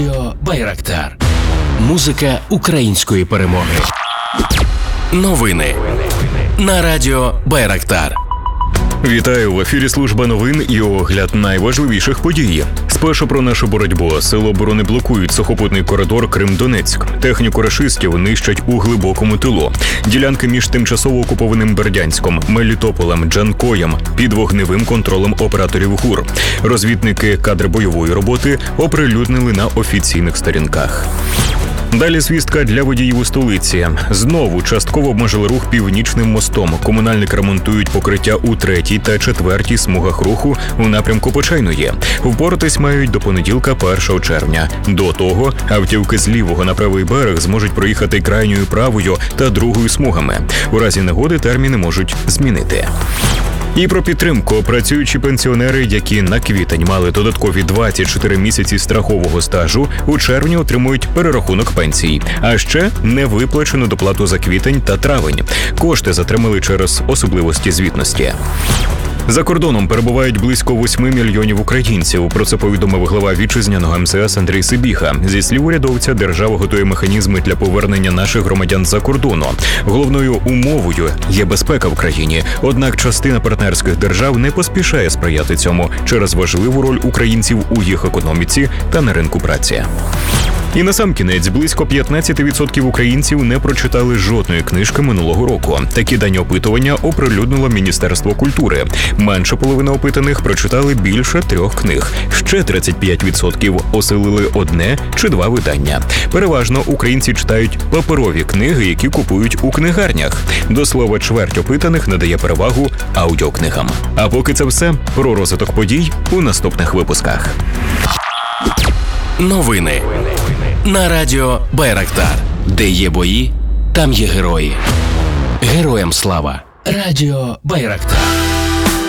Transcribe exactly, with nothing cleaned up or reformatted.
Радіо Байрактар. Музика української перемоги. Новини на Радіо Байрактар. Вітаю, в ефірі служба новин і огляд найважливіших подій. Спершу про нашу боротьбу. Сили оборони блокують сухопутний коридор Крим-Донецьк. Техніку рашистів нищать у глибокому тилу. Ділянки між тимчасово окупованим Бердянськом, Мелітополем, Джанкоєм під вогневим контролем операторів ГУР. Розвідники кадри бойової роботи оприлюднили на офіційних сторінках. Далі звістка для водіїв у столиці. Знову частково обмежили рух Північним мостом. Комунальники ремонтують покриття у третій та четвертій смугах руху у напрямку Почайної. Впоратись мають до понеділка, першого червня. До того автівки з лівого на правий берег зможуть проїхати крайньою правою та другою смугами. У разі негоди терміни можуть змінити. І про підтримку. Працюючі пенсіонери, які на квітень мали додаткові двадцять чотири місяці страхового стажу, у червні отримують перерахунок пенсій. А ще невиплачену доплату за квітень та травень. Кошти затримали через особливості звітності. За кордоном перебувають близько восьми мільйонів українців. Про це повідомив глава вітчизняного ем се ес Андрій Сибіга. Зі слів урядовця, держава готує механізми для повернення наших громадян за кордону. Головною умовою є безпека в країні. Однак частина партнерських держав не поспішає сприяти цьому через важливу роль українців у їх економіці та на ринку праці. І насамкінець, близько п'ятнадцять відсотків українців не прочитали жодної книжки минулого року. Такі дані опитування оприлюднило Міністерство культури. Менше половини опитаних прочитали більше трьох книг. Ще тридцять п'ять відсотків осилили одне чи два видання. Переважно українці читають паперові книги, які купують у книгарнях. До слова, чверть опитаних надає перевагу аудіокнигам. А поки це все, про розвиток подій у наступних випусках. Новини на Радіо Байрактар. Де є бої, там є герої. Героям слава. Радіо Байрактар.